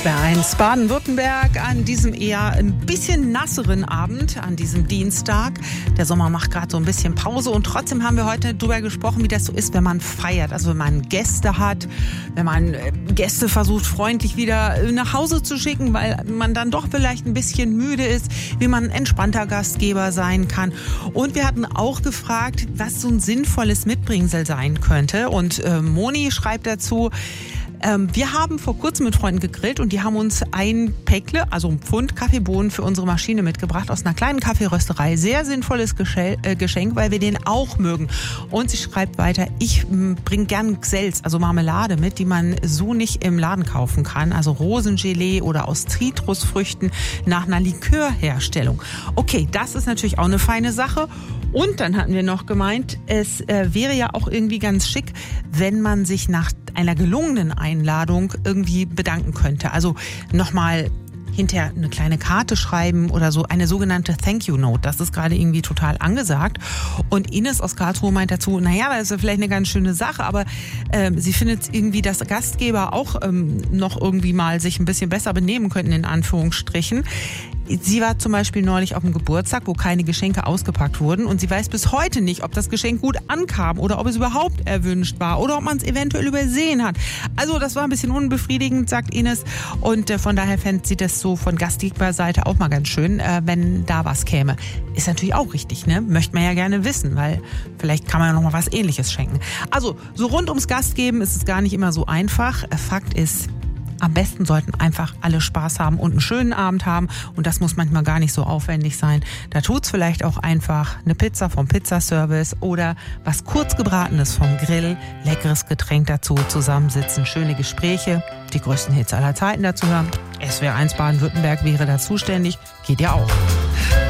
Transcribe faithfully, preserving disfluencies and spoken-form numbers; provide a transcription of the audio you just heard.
S W R eins Baden-Württemberg an diesem eher ein bisschen nasseren Abend, an diesem Dienstag. Der Sommer macht gerade so ein bisschen Pause und trotzdem haben wir heute darüber gesprochen, wie das so ist, wenn man feiert. Also wenn man Gäste hat, wenn man Gäste versucht, freundlich wieder nach Hause zu schicken, weil man dann doch vielleicht ein bisschen müde ist, wie man ein entspannter Gastgeber sein kann. Und wir hatten auch gefragt, was so ein sinnvolles Mitbringsel sein könnte. Und äh, Moni schreibt dazu, wir haben vor kurzem mit Freunden gegrillt und die haben uns ein Päckle, also ein Pfund Kaffeebohnen für unsere Maschine mitgebracht aus einer kleinen Kaffeerösterei. Sehr sinnvolles Geschenk, weil wir den auch mögen. Und sie schreibt weiter, ich bringe gern Gsels, also Marmelade mit, die man so nicht im Laden kaufen kann. Also Rosengelee oder aus Zitrusfrüchten nach einer Likörherstellung. Okay, das ist natürlich auch eine feine Sache. Und dann hatten wir noch gemeint, es äh, wäre ja auch irgendwie ganz schick, wenn man sich nach einer gelungenen Einladung irgendwie bedanken könnte. Also nochmal hinterher eine kleine Karte schreiben oder so, eine sogenannte Thank-You-Note. Das ist gerade irgendwie total angesagt. Und Ines aus Karlsruhe meint dazu, naja, das ist ja vielleicht eine ganz schöne Sache, aber äh, sie findet irgendwie, dass Gastgeber auch ähm, noch irgendwie mal sich ein bisschen besser benehmen könnten, in Anführungsstrichen. Sie war zum Beispiel neulich auf einem Geburtstag, wo keine Geschenke ausgepackt wurden und sie weiß bis heute nicht, ob das Geschenk gut ankam oder ob es überhaupt erwünscht war oder ob man es eventuell übersehen hat. Also das war ein bisschen unbefriedigend, sagt Ines, und äh, von daher fände sie das so von Gastgeberseite auch mal ganz schön, äh, wenn da was käme. Ist natürlich auch richtig, ne? Möchte man ja gerne wissen, weil vielleicht kann man ja noch mal was Ähnliches schenken. Also so rund ums Gastgeben ist es gar nicht immer so einfach. Fakt ist, am besten sollten einfach alle Spaß haben und einen schönen Abend haben. Und das muss manchmal gar nicht so aufwendig sein. Da tut's vielleicht auch einfach eine Pizza vom Pizzaservice oder was kurz gebratenes vom Grill, leckeres Getränk dazu, zusammensitzen, schöne Gespräche, die größten Hits aller Zeiten dazu hören. S W R eins Baden-Württemberg wäre da zuständig. Geht ja auch.